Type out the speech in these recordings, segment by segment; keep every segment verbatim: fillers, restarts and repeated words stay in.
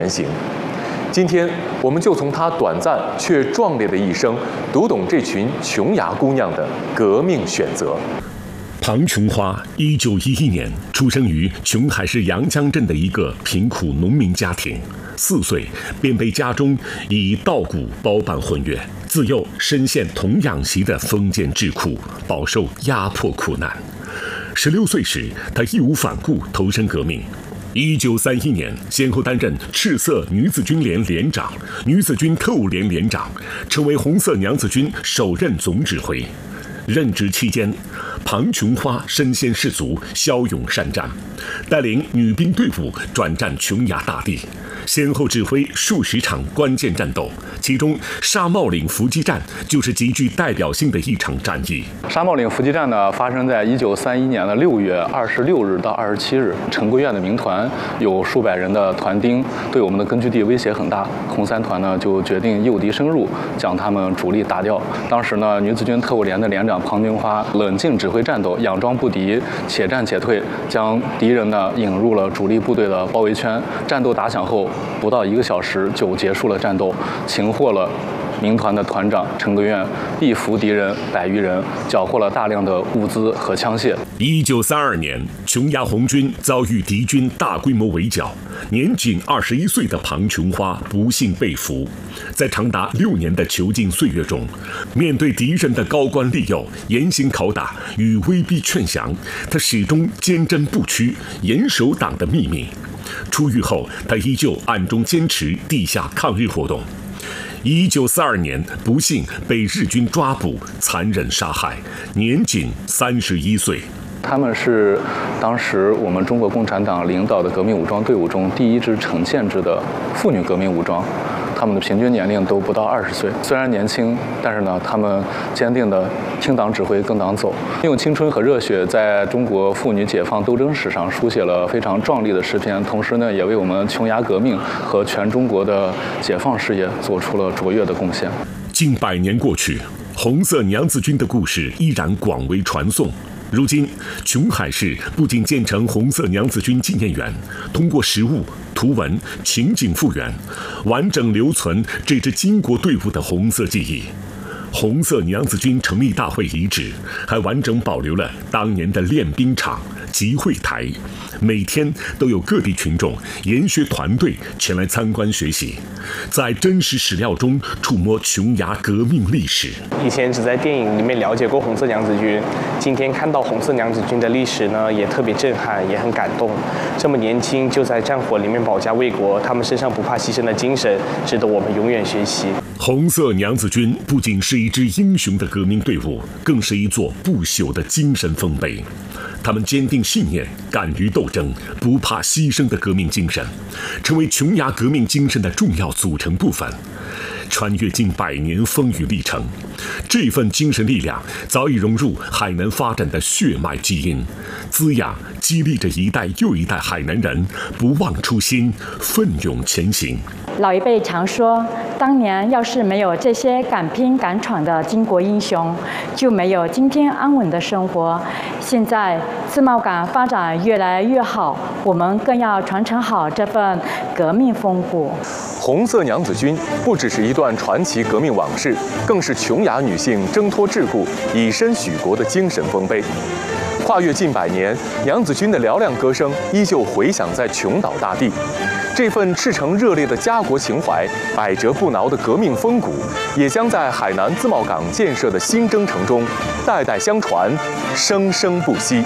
前行。今天，我们就从她短暂却壮烈的一生，读懂这群琼崖姑娘的革命选择。 庞琼花，一九一一年出生于琼海市阳江镇的一个贫苦农民家庭，四岁便被家中以稻谷包办婚约，自幼深陷童养媳的封建桎梏，饱受压迫苦难。十六岁时，他义无反顾投身革命。一九三一年，先后担任赤色女子军连连长、女子军特务连连长，成为红色娘子军首任总指挥。任职期间，庞琼花身先士卒，骁勇善战，带领女兵队伍转战琼崖大地，先后指挥数十场关键战斗，其中沙帽岭伏击战就是极具代表性的一场战役。 沙帽岭伏击战呢，发生在一九三一年的六月二十六日到二十七日。陈桂院的民团有数百人的团丁，对我们的根据地威胁很大。红三团呢就决定诱敌深入，将他们主力打掉。当时呢，女子军特务连的连长庞琼花冷静指挥战斗，佯装不敌，且战且退，将敌人呢引入了主力部队的包围圈。战斗打响后，不到一个小时就结束了战斗，擒获了民团的团长陈桂院，毙俘敌人百余人，缴获了大量的物资和枪械。 一九三二年，琼崖红军遭遇敌军大规模围剿，年仅二十一岁的庞琼花不幸被俘。在长达六年的囚禁岁月中，面对敌人的高官利诱、严刑拷打与威逼劝降，他始终坚贞不屈，严守党的秘密。出狱后，他依旧暗中坚持地下抗日活动。一九四二年，不幸被日军抓捕，残忍杀害，年仅三十一岁。 他们是当时我们中国共产党领导的革命武装队伍中第一支成建制的妇女革命武装。他们的平均年龄都不到二十岁，虽然年轻，但是呢，他们坚定地听党指挥、跟党走，用青春和热血在中国妇女解放斗争史上书写了非常壮丽的诗篇，同时呢，也为我们琼崖革命和全中国的解放事业做出了卓越的贡献。 近百年过去，红色娘子军的故事依然广为传颂。如今，琼海市不仅建成红色娘子军纪念园，通过实物、图文、情景复原，完整留存这支巾帼队伍的红色记忆。红色娘子军成立大会遗址还完整保留了当年的练兵场、集会台，每天都有各地群众、研学团队前来参观学习，在真实史料中触摸琼崖革命历史。 以前只在电影里面了解过红色娘子军，今天看到红色娘子军的历史呢，也特别震撼，也很感动。这么年轻就在战火里面保家卫国，他们身上不怕牺牲的精神，值得我们永远学习。 红色娘子军不仅是一支英雄的革命队伍，更是一座不朽的精神丰碑。他们坚定信念，敢于斗争，不怕牺牲的革命精神，成为琼崖革命精神的重要组成部分。穿越近百年风雨历程，这份精神力量早已融入海南发展的血脉基因，滋养、激励着一代又一代海南人不忘初心，奋勇前行。 老一辈常说，当年要是没有这些敢拼敢闯的巾帼英雄，就没有今天安稳的生活。现在自贸港发展越来越好，我们更要传承好这份革命风骨。 红色娘子军不只是一段传奇革命往事，更是琼崖女性挣脱桎梏、以身许国的精神丰碑。跨越近百年，娘子军的嘹亮歌声依旧回响在琼岛大地。这份赤诚热烈的家国情怀，百折不挠的革命风骨，也将在海南自贸港建设的新征程中代代相传，生生不息。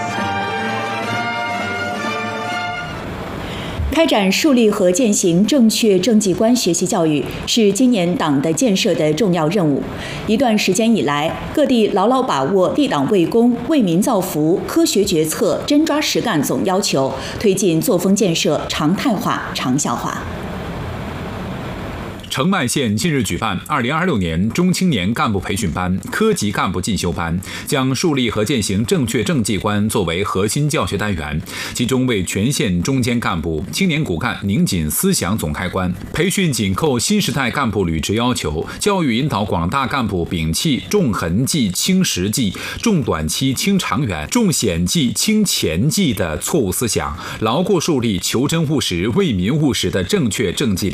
开展树立和践行正确政绩观学习教育是今年党的建设的重要任务。一段时间以来，各地牢牢把握立党为公、为民造福、科学决策、真抓实干总要求，推进作风建设常态化、长效化。 澄迈县近日举办二零二六年中青年干部培训班、科级干部进修班，将树立和践行正确政绩观作为核心教学单元，其中为全县中坚干部、青年骨干拧紧思想总开关，培训紧扣新时代干部履职要求，教育引导广大干部摒弃重痕迹轻实际、重短期轻长远、重险迹轻前迹的错误思想，牢固树立求真务实、为民务实的正确政绩